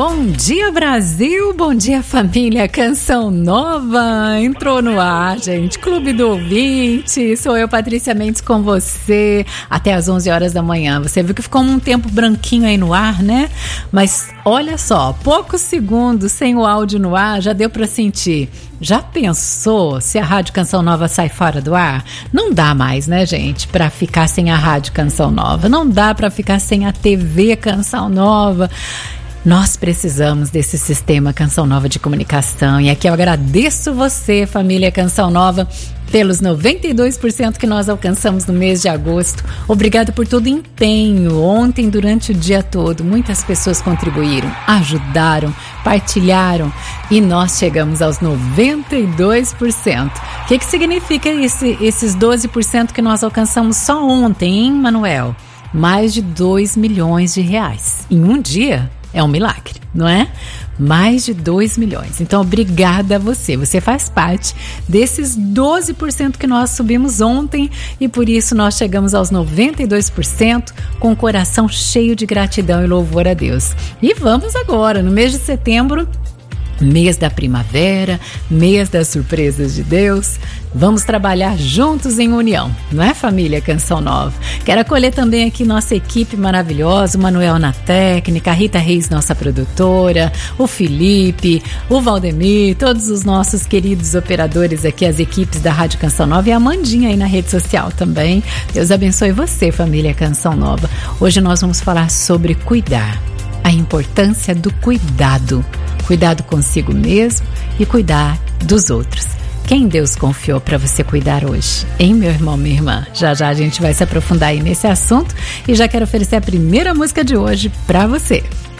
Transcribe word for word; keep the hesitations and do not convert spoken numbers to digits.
Bom dia, Brasil! Bom dia, família! Canção Nova entrou no ar, gente. Clube do Ouvinte. Sou eu, Patrícia Mendes, com você até às onze horas da manhã. Você viu que ficou um tempo branquinho aí no ar, né? Mas olha só, poucos segundos sem o áudio no ar, já deu para sentir. Já pensou se a Rádio Canção Nova sai fora do ar? Não dá mais, né, gente, para ficar sem a Rádio Canção Nova. Não dá para ficar sem a T V Canção Nova. Nós precisamos desse sistema Canção Nova de comunicação. E aqui eu agradeço você, família Canção Nova, pelos noventa e dois por cento que nós alcançamos no mês de agosto. Obrigada por todo o empenho. Ontem, durante o dia todo, muitas pessoas contribuíram, ajudaram, partilharam e nós chegamos aos noventa e dois por cento. O que, que significa esse, esses doze por cento que nós alcançamos só ontem, hein, Manuel? Mais de dois milhões de reais. Em um dia? É um milagre, não é? Mais de dois milhões. Então, obrigada a você. Você faz parte desses doze por cento que nós subimos ontem e por isso nós chegamos aos noventa e dois por cento com o coração cheio de gratidão e louvor a Deus. E vamos agora, no mês de setembro, mês da primavera, mês das surpresas de Deus. Vamos trabalhar juntos em união, não é, família Canção Nova? Quero acolher também aqui nossa equipe maravilhosa, o Manuel na técnica, a Rita Reis, nossa produtora, o Felipe, o Valdemir, todos os nossos queridos operadores aqui, as equipes da Rádio Canção Nova e a Amandinha aí na rede social também. Deus abençoe você, família Canção Nova. Hoje nós vamos falar sobre cuidar, a importância do cuidado. Cuidado consigo mesmo e cuidar dos outros. Quem Deus confiou para você cuidar hoje? Hein, meu irmão, minha irmã? Já já a gente vai se aprofundar aí nesse assunto e já quero oferecer a primeira música de hoje para você.